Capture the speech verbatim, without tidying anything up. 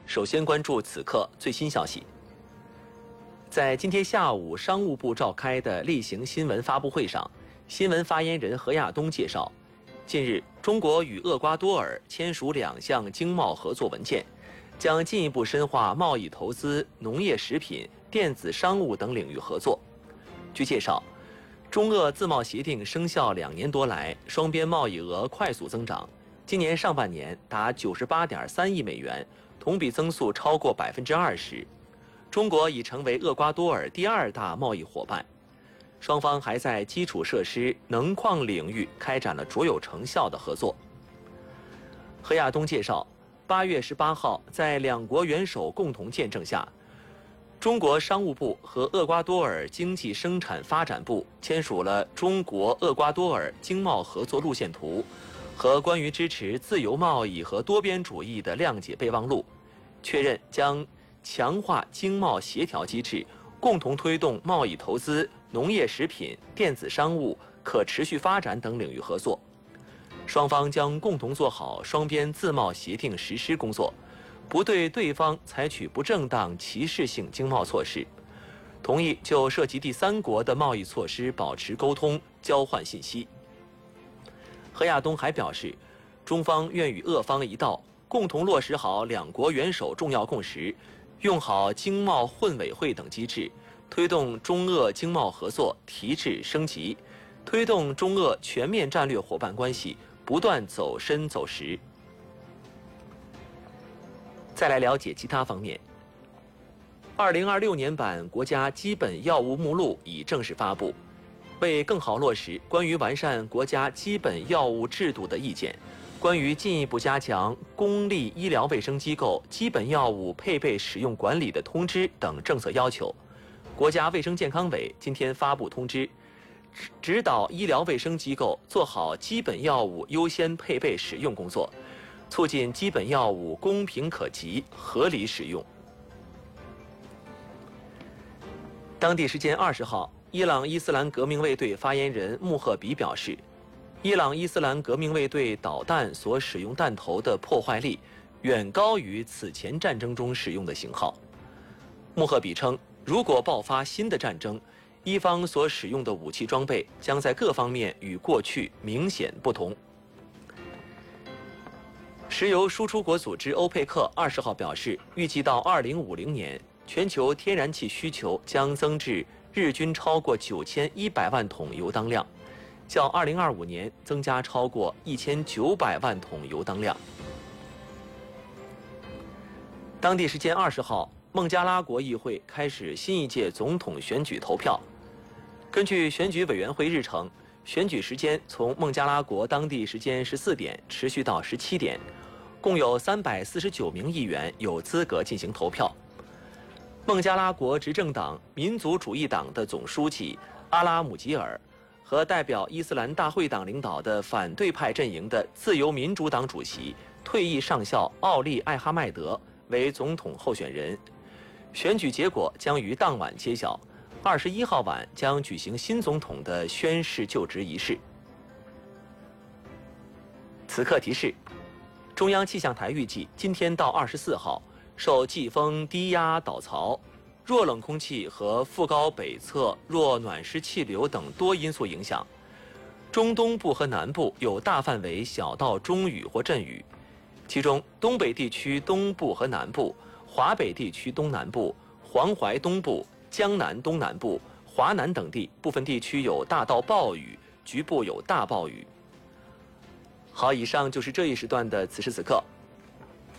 首先关注此刻最新消息。在今天下午，商务部召开的例行新闻发布会上，新闻发言人何亚东介绍，近日，中国与厄瓜多尔签署两项经贸合作文件，将进一步深化贸易、投资、农业、食品、电子商务等领域合作。据介绍，中俄自贸协定生效两年多来，双边贸易额快速增长，今年上半年达九十八点三亿美元，同比增速超过百分之二十。中国已成为厄瓜多尔第二大贸易伙伴，双方还在基础设施、能矿领域开展了卓有成效的合作。何亚东介绍，八月十八号，在两国元首共同见证下，中国商务部和厄瓜多尔经济生产发展部签署了中国厄瓜多尔经贸合作路线图和关于支持自由贸易和多边主义的谅解备忘录，确认将强化经贸协调机制，共同推动贸易、投资、农业、食品、电子商务、可持续发展等领域合作。双方将共同做好双边自贸协定实施工作，不对对方采取不正当歧视性经贸措施，同意就涉及第三国的贸易措施保持沟通、交换信息。何亚东还表示，中方愿与俄方一道，共同落实好两国元首重要共识，用好经贸混委会等机制，推动中俄经贸合作提质升级，推动中俄全面战略伙伴关系不断走深走实。再来了解其他方面。二零二六年版国家基本药物目录已正式发布，为更好落实关于完善国家基本药物制度的意见，关于进一步加强公立医疗卫生机构基本药物配备使用管理的通知等政策要求，国家卫生健康委今天发布通知，指导医疗卫生机构做好基本药物优先配备使用工作，促进基本药物公平可及、合理使用。当地时间二十号，伊朗伊斯兰革命卫队发言人穆赫比表示，伊朗伊斯兰革命卫队导弹所使用弹头的破坏力远高于此前战争中使用的型号。穆赫比称，如果爆发新的战争，伊方所使用的武器装备将在各方面与过去明显不同。石油输出国组织欧佩克二十号表示，预计到二零五零年，全球天然气需求将增至日均超过九千一百万桶油当量，较二零二五年增加超过一千九百万桶油当量。当地时间二十号，孟加拉国议会开始新一届总统选举投票。根据选举委员会日程，选举时间从孟加拉国当地时间十四点持续到十七点，共有三百四十九名议员有资格进行投票。孟加拉国执政党民族主义党的总书记阿拉姆吉尔和代表伊斯兰大会党领导的反对派阵营的自由民主党主席退役上校奥利艾哈迈德为总统候选人。选举结果将于当晚揭晓，二十一号晚将举行新总统的宣誓就职仪式。此刻提示：中央气象台预计，今天到二十四号，受季风低压导槽、弱冷空气和副高北侧弱暖湿气流等多因素影响，中东部和南部有大范围小到中雨或阵雨，其中东北地区东部和南部、华北地区东南部、黄淮东部、江南东南部、华南等地部分地区有大到暴雨，局部有大暴雨。好，以上就是这一时段的此时此刻。